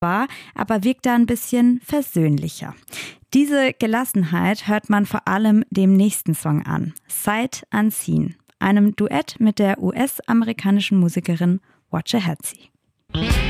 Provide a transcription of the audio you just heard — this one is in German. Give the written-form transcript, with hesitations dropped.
war, aber wirkt da ein bisschen versöhnlicher. Diese Gelassenheit hört man vor allem dem nächsten Song an, Sight Unseen, einem Duett mit der US-amerikanischen Musikerin Watcha Hatzi.